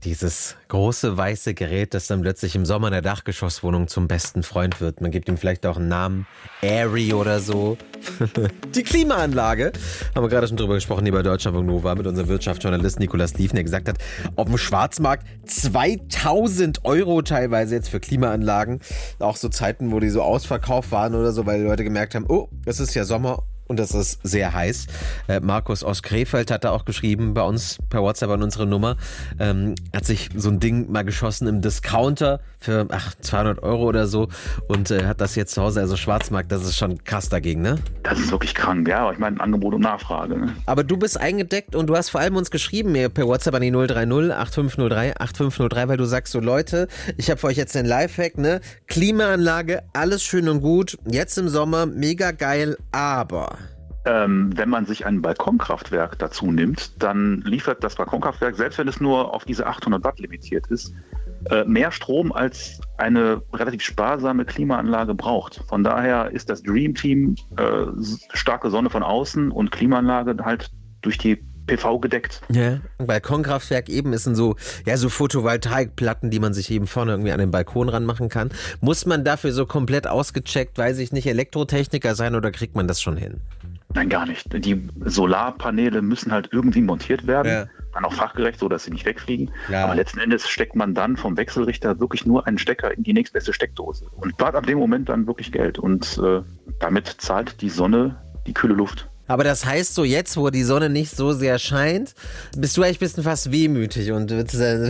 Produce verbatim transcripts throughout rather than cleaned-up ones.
Dieses große weiße Gerät, das dann plötzlich im Sommer in der Dachgeschosswohnung zum besten Freund wird. Man gibt ihm vielleicht auch einen Namen, Airy oder so. Die Klimaanlage, haben wir gerade schon drüber gesprochen, die bei Deutschlandfunk Nova mit unserem Wirtschaftsjournalist Nikolas Liefen, der gesagt hat, auf dem Schwarzmarkt zweitausend Euro teilweise jetzt für Klimaanlagen. Auch so Zeiten, wo die so ausverkauft waren oder so, weil die Leute gemerkt haben, oh, es ist ja Sommer. Und das ist sehr heiß. Äh, Markus aus Krefeld hat da auch geschrieben, bei uns per WhatsApp an unsere Nummer. Ähm, hat sich so ein Ding mal geschossen im Discounter für ach, zweihundert Euro oder so und äh, hat das jetzt zu Hause, also Schwarzmarkt, das ist schon krass dagegen, ne? Das ist wirklich krank, ja. Ich meine, Angebot und Nachfrage. Ne? Aber du bist eingedeckt und du hast vor allem uns geschrieben, per WhatsApp an die null drei null acht fünf null drei acht fünf null drei, weil du sagst so, Leute, ich habe für euch jetzt den Lifehack, ne? Klimaanlage, alles schön und gut, jetzt im Sommer, mega geil, aber... Ähm, wenn man sich ein Balkonkraftwerk dazu nimmt, dann liefert das Balkonkraftwerk, selbst wenn es nur auf diese achthundert Watt limitiert ist, äh, mehr Strom als eine relativ sparsame Klimaanlage braucht. Von daher ist das Dream Team äh, starke Sonne von außen und Klimaanlage halt durch die P V gedeckt. Ja, Balkonkraftwerk eben ist ein so, ja, so Photovoltaikplatten, die man sich eben vorne irgendwie an den Balkon ranmachen kann. Muss man dafür so komplett ausgecheckt, weiß ich nicht, Elektrotechniker sein oder kriegt man das schon hin? Nein, gar nicht. Die Solarpaneele müssen halt irgendwie montiert werden. Ja. Dann auch fachgerecht, so dass sie nicht wegfliegen. Ja. Aber letzten Endes steckt man dann vom Wechselrichter wirklich nur einen Stecker in die nächstbeste Steckdose und spart ab dem Moment dann wirklich Geld. Und äh, damit zahlt die Sonne die kühle Luft. Aber das heißt so jetzt, wo die Sonne nicht so sehr scheint, bist du eigentlich ein bisschen fast wehmütig und dass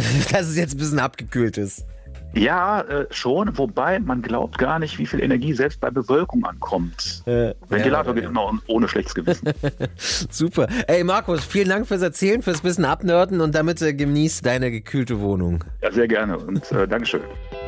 es jetzt ein bisschen abgekühlt ist. Ja, äh, schon, wobei man glaubt gar nicht, wie viel Energie selbst bei Bewölkung ankommt. Äh, Ventilator ja, ja, ja. geht immer ohne schlechtes Gewissen. Super. Ey Markus, vielen Dank fürs Erzählen, fürs bisschen Abnörden und damit äh, genieß deine gekühlte Wohnung. Ja, sehr gerne und äh, Dankeschön.